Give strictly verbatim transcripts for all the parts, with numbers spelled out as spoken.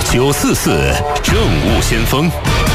九四四政务先锋。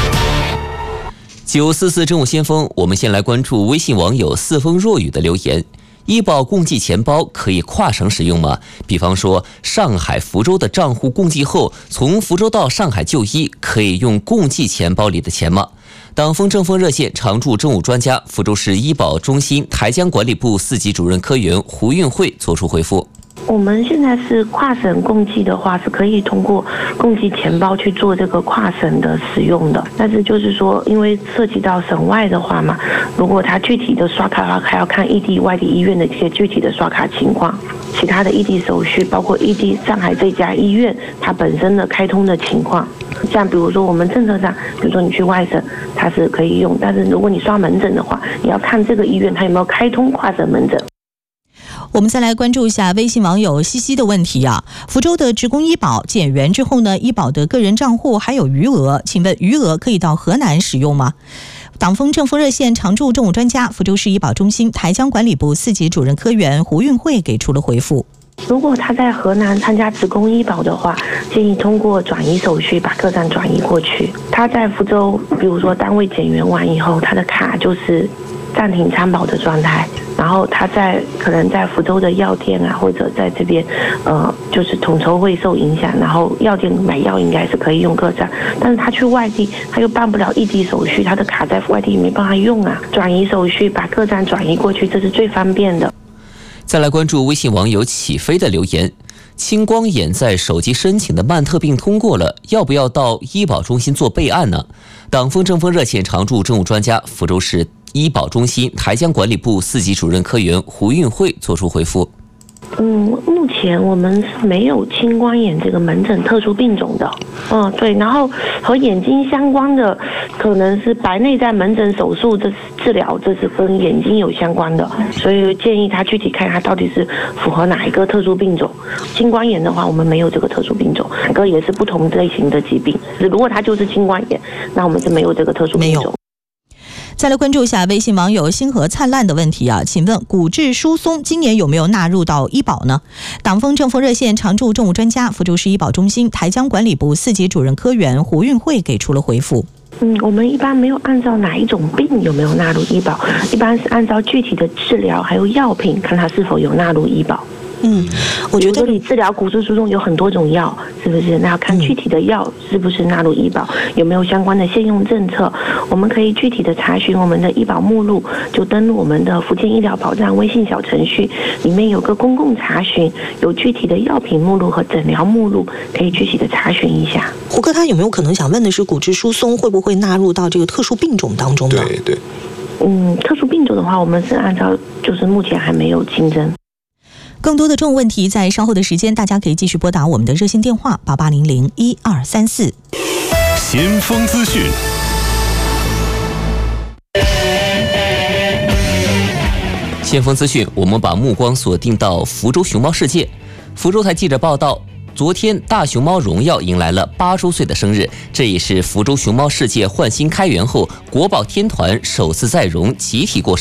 九四四政务先锋，我们先来关注微信网友四风若雨的留言。医保共济钱包可以跨省使用吗？比方说上海、福州的账户共济后，从福州到上海就医，可以用共济钱包里的钱吗？党风政风热线常驻政务专家、福州市医保中心台江管理部四级主任科员胡运慧作出回复。 我们现在是跨省共济的话，是可以通过共济钱包去做这个跨省的使用的。但是就是说，因为涉及到省外的话嘛，如果它具体的刷卡的话，还要看异地、外地医院的一些具体的刷卡情况，其他的异地手续，包括异地上海这家医院它本身的开通的情况。像比如说我们政策上，比如说你去外省，它是可以用，但是如果你刷门诊的话，你要看这个医院它有没有开通跨省门诊。 我们再来关注一下微信网友西西的问题啊，福州的职工医保减员之后呢，医保的个人账户还有余额，请问余额可以到河南使用吗？党风政风热线常驻政务专家、福州市医保中心台江管理部四级主任科员胡运慧给出了回复。 如果他在河南参加职工医保的话，建议通过转移手续把个站转移过去。他在福州，比如说单位减员完以后，他的卡就是暂停参保的状态，然后他在可能在福州的药店啊，或者在这边，呃，就是统筹会受影响，然后药店买药应该是可以用个站，但是他去外地，他又办不了异地手续，他的卡在外地没办法用啊，转移手续把个站转移过去，这是最方便的。 再来关注微信网友起飞的留言。青光眼在手机申请的曼特病通过了，要不要到医保中心做备案呢？党风政风热线常驻政务专家、福州市医保中心台江管理部四级主任科员胡运慧作出回复。 嗯，目前我们是没有青光眼这个门诊特殊病种的。嗯，对，然后和眼睛相关的可能是白内障门诊手术，这是治疗，这是跟眼睛有相关的，所以建议他具体看他到底是符合哪一个特殊病种。青光眼的话，我们没有这个特殊病种，两个也是不同类型的疾病。如果他就是青光眼，那我们是没有这个特殊病种。 再来关注一下微信网友星河灿烂的问题啊，请问骨质疏松今年有没有纳入到医保呢？党风政风热线常驻政务专家、福州市医保中心台江管理部四级主任科员胡运慧给出了回复。 嗯，我们一般没有按照哪一种病有没有纳入医保，一般是按照具体的治疗还有药品，看它是否有纳入医保。 嗯，我觉得你治疗骨质疏松有很多种药，是不是？那要看具体的药是不是纳入医保，有没有相关的现用政策。我们可以具体的查询我们的医保目录，就登录我们的福建医疗保障微信小程序，里面有个公共查询，有具体的药品目录和诊疗目录，可以具体的查询一下。 胡哥，他有没有可能想问的是，骨质疏松会不会纳入到这个特殊病种当中呢？ 对对。 嗯，特殊病种的话，我们是按照就是目前还没有新增。 更多的政务问题，在稍后的时间，大家可以继续拨打我们的热线电话八八零零一二三四。 先锋资讯， 先锋资讯，我们把目光锁定到福州熊猫世界。福州台记者报道，昨天大熊猫荣耀迎来了八周岁的生日，这也是福州熊猫世界焕新开园后国宝天团首次在荣集体过生日。